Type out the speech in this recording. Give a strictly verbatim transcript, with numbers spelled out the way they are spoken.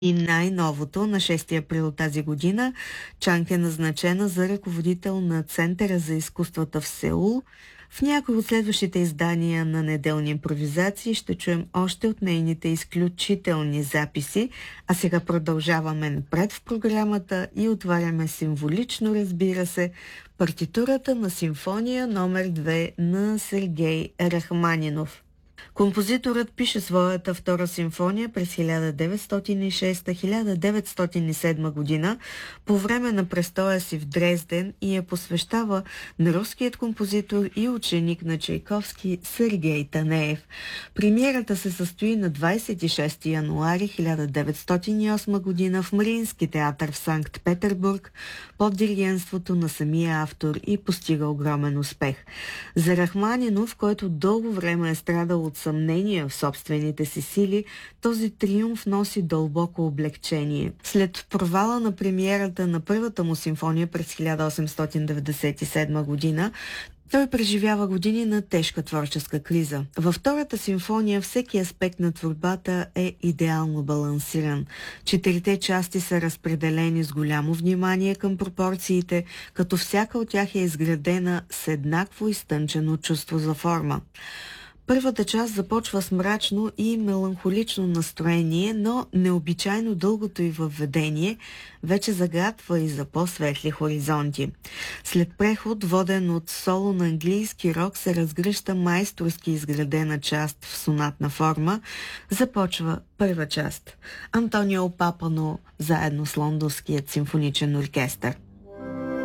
И най-новото, на шести април тази година, Чанг е назначена за ръководител на Центъра за изкуствата в Сеул. В някои от следващите издания на Неделни импровизации ще чуем още от нейните изключителни записи, а сега продължаваме напред в програмата и отваряме символично, разбира се, партитурата на симфония номер две на Сергей Рахманинов. Композиторът пише своята втора симфония през хиляда деветстотин и шеста - хиляда деветстотин и седма година по време на престоя си в Дрезден и я посвещава на руският композитор и ученик на Чайковски Сергей Танеев. Премиерата се състои на двадесет и шести януари хиляда деветстотин и осма година в Мариински театър в Санкт-Петербург под диригентството на самия автор и постига огромен успех. За Рахманинов, който дълго време е страдал от съмнения в собствените си сили, този триумф носи дълбоко облегчение. След провала на премиерата на първата му симфония през хиляда осемстотин деветдесет и седма година, той преживява години на тежка творческа криза. Във втората симфония всеки аспект на творбата е идеално балансиран. Четирите части са разпределени с голямо внимание към пропорциите, като всяка от тях е изградена с еднакво изтънчено чувство за форма. Първата част започва с мрачно и меланхолично настроение, но необичайно дългото й въведение вече загатва и за по-светли хоризонти. След преход, воден от соло на английски рок, се разгръща майсторски изградена част в сонатна форма. Започва първа част. Антонио Папано заедно с Лондонският симфоничен оркестър.